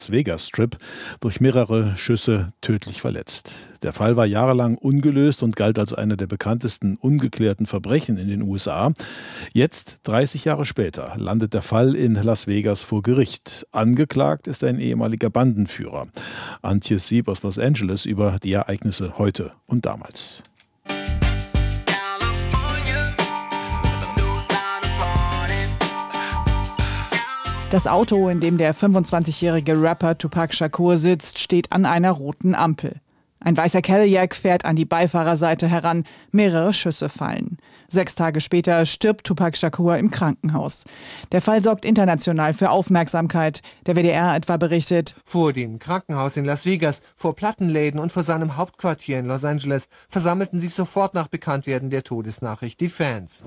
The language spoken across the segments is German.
Las Vegas Strip durch mehrere Schüsse tödlich verletzt. Der Fall war jahrelang ungelöst und galt als einer der bekanntesten ungeklärten Verbrechen in den USA. Jetzt, 30 Jahre später, landet der Fall in Las Vegas vor Gericht. Angeklagt ist ein ehemaliger Bandenführer. Antje Sieb aus Los Angeles über die Ereignisse heute und damals. Das Auto, in dem der 25-jährige Rapper Tupac Shakur sitzt, steht an einer roten Ampel. Ein weißer Cadillac fährt an die Beifahrerseite heran, mehrere Schüsse fallen. 6 Tage später stirbt Tupac Shakur im Krankenhaus. Der Fall sorgt international für Aufmerksamkeit. Der WDR etwa berichtet: Vor dem Krankenhaus in Las Vegas, vor Plattenläden und vor seinem Hauptquartier in Los Angeles versammelten sich sofort nach Bekanntwerden der Todesnachricht die Fans.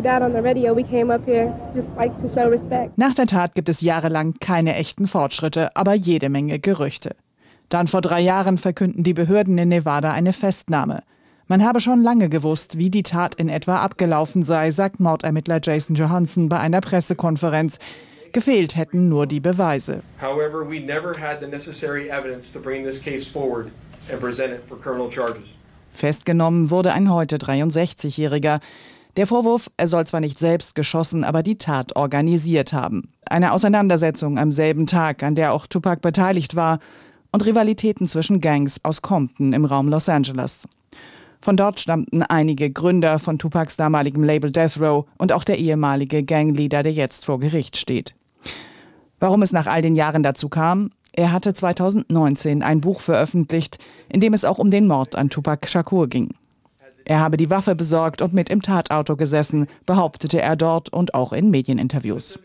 Nach der Tat gibt es jahrelang keine echten Fortschritte, aber jede Menge Gerüchte. Dann vor 3 Jahren verkünden die Behörden in Nevada eine Festnahme. Man habe schon lange gewusst, wie die Tat in etwa abgelaufen sei, sagt Mordermittler Jason Johansson bei einer Pressekonferenz. Gefehlt hätten nur die Beweise. However, we never had the necessary evidence to bring this case forward and present it for criminal charges. Festgenommen wurde ein heute 63-Jähriger. Der Vorwurf, er soll zwar nicht selbst geschossen, aber die Tat organisiert haben. Eine Auseinandersetzung am selben Tag, an der auch Tupac beteiligt war, und Rivalitäten zwischen Gangs aus Compton im Raum Los Angeles. Von dort stammten einige Gründer von Tupacs damaligem Label Death Row und auch der ehemalige Gangleader, der jetzt vor Gericht steht. Warum es nach all den Jahren dazu kam? Er hatte 2019 ein Buch veröffentlicht, in dem es auch um den Mord an Tupac Shakur ging. Er habe die Waffe besorgt und mit im Tatauto gesessen, behauptete er dort und auch in Medieninterviews.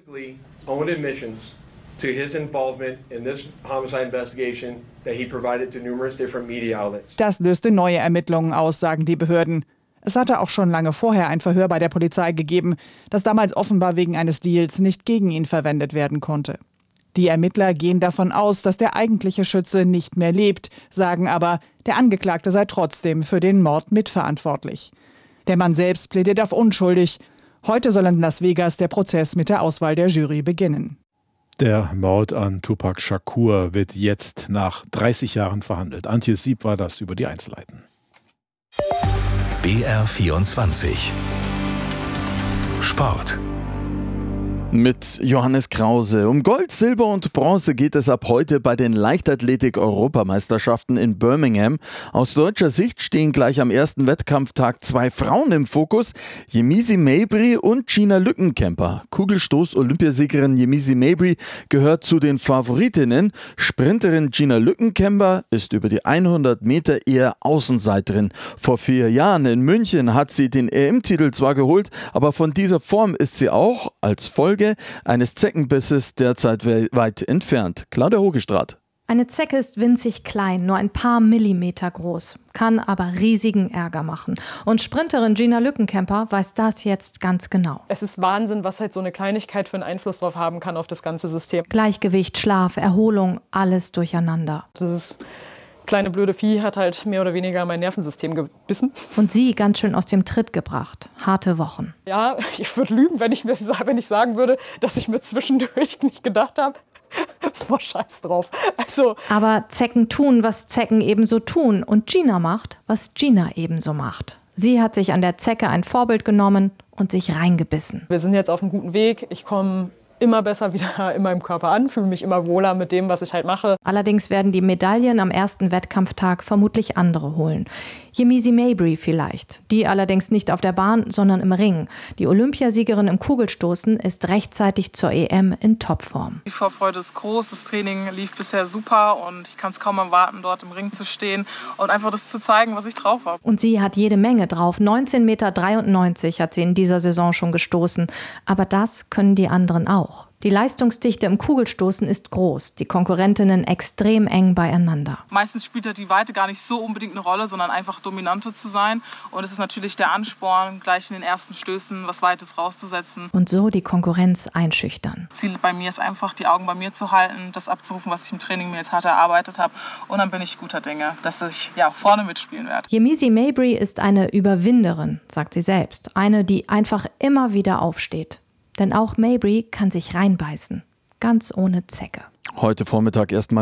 To his involvement in this homicide investigation that he provided to numerous different media outlets. Das löste neue Ermittlungen aus, sagen die Behörden. Es hatte auch schon lange vorher ein Verhör bei der Polizei gegeben, das damals offenbar wegen eines Deals nicht gegen ihn verwendet werden konnte. Die Ermittler gehen davon aus, dass der eigentliche Schütze nicht mehr lebt, sagen aber, der Angeklagte sei trotzdem für den Mord mitverantwortlich. Der Mann selbst plädiert auf unschuldig. Heute soll in Las Vegas der Prozess mit der Auswahl der Jury beginnen. Der Mord an Tupac Shakur wird jetzt nach 30 Jahren verhandelt. Antje Sieb war das über die Einzelheiten. BR24 Sport. Mit Johannes Krause. Um Gold, Silber und Bronze geht es ab heute bei den Leichtathletik-Europameisterschaften in Birmingham. Aus deutscher Sicht stehen gleich am ersten Wettkampftag 2 Frauen im Fokus, Yemisi Mabry und Gina Lückenkämper. Kugelstoß-Olympiasiegerin Yemisi Mabry gehört zu den Favoritinnen. Sprinterin Gina Lückenkämper ist über die 100 Meter eher Außenseiterin. Vor 4 Jahren in München hat sie den EM-Titel zwar geholt, aber von dieser Form ist sie auch als Folge eines Zeckenbisses derzeit weit entfernt. Claudia Hogestraat. Eine Zecke ist winzig klein, nur ein paar Millimeter groß, kann aber riesigen Ärger machen. Und Sprinterin Gina Lückenkämper weiß das jetzt ganz genau. Es ist Wahnsinn, was halt so eine Kleinigkeit für einen Einfluss drauf haben kann auf das ganze System. Gleichgewicht, Schlaf, Erholung, alles durcheinander. Das kleine blöde Vieh hat halt mehr oder weniger mein Nervensystem gebissen. Und sie ganz schön aus dem Tritt gebracht. Harte Wochen. Ja, ich würde lügen, wenn ich sagen würde, dass ich mir zwischendurch nicht gedacht habe, boah, scheiß drauf. Aber Zecken tun, was Zecken ebenso tun. Und Gina macht, was Gina ebenso macht. Sie hat sich an der Zecke ein Vorbild genommen und sich reingebissen. Wir sind jetzt auf einem guten Weg. Ich komme immer besser wieder in meinem Körper an, fühle mich immer wohler mit dem, was ich halt mache. Allerdings werden die Medaillen am ersten Wettkampftag vermutlich andere holen. Yemisi Mabry vielleicht. Die allerdings nicht auf der Bahn, sondern im Ring. Die Olympiasiegerin im Kugelstoßen ist rechtzeitig zur EM in Topform. Die Vorfreude ist groß, das Training lief bisher super und ich kann es kaum erwarten, dort im Ring zu stehen und einfach das zu zeigen, was ich drauf habe. Und sie hat jede Menge drauf. 19,93 Meter hat sie in dieser Saison schon gestoßen. Aber das können die anderen auch. Die Leistungsdichte im Kugelstoßen ist groß, die Konkurrentinnen extrem eng beieinander. Meistens spielt ja die Weite gar nicht so unbedingt eine Rolle, sondern einfach dominanter zu sein. Und es ist natürlich der Ansporn, gleich in den ersten Stößen was Weites rauszusetzen. Und so die Konkurrenz einschüchtern. Ziel bei mir ist einfach, die Augen bei mir zu halten, das abzurufen, was ich im Training mir jetzt hart erarbeitet habe. Und dann bin ich guter Dinge, dass ich vorne mitspielen werde. Yemisi Mabry ist eine Überwinderin, sagt sie selbst. Eine, die einfach immer wieder aufsteht. Denn auch Mabry kann sich reinbeißen, ganz ohne Zecke. Heute Vormittag erstmal